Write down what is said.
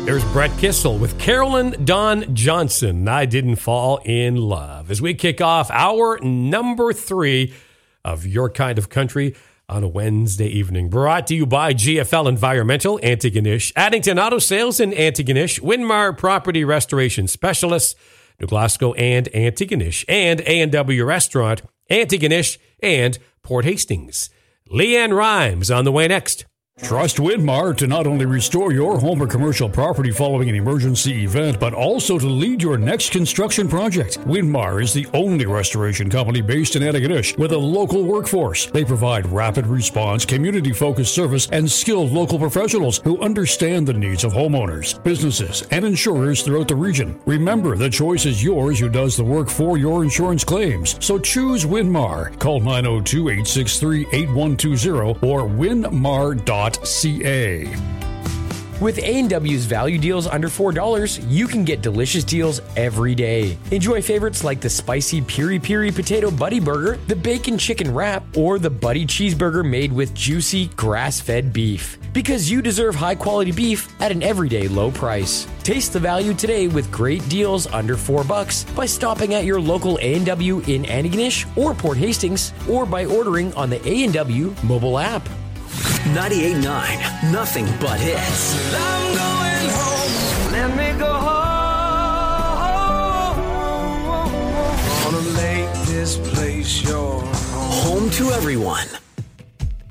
There's Brett Kissel with Carolyn Dawn Johnson. I Didn't Fall in Love. As we kick off hour number 3 of Your Kind of Country on a Wednesday evening. Brought to you by GFL Environmental, Antigonish, Addington Auto Sales in Antigonish, Winmar Property Restoration Specialists, New Glasgow and Antigonish, and A&W Restaurant, Antigonish, and Port Hastings. Leanne Rhymes on the way next. Trust Winmar to not only restore your home or commercial property following an emergency event, but also to lead your next construction project. Winmar is the only restoration company based in Antigonish with a local workforce. They provide rapid response, community-focused service, and skilled local professionals who understand the needs of homeowners, businesses, and insurers throughout the region. Remember, the choice is yours who does the work for your insurance claims. So choose Winmar. Call 902-863-8120 or winmar.ca. With A&W's value deals under $4, you can get delicious deals every day. Enjoy favorites like the spicy Piri Piri Potato Buddy Burger, the Bacon Chicken Wrap, or the Buddy Cheeseburger made with juicy grass-fed beef. Because you deserve high-quality beef at an everyday low price. Taste the value today with great deals under $4 by stopping at your local A&W in Antigonish or Port Hastings, or by ordering on the A&W mobile app. 98.9, nothing but hits. I'm going home. Let me go home. Wanna make this place your home. Home to everyone.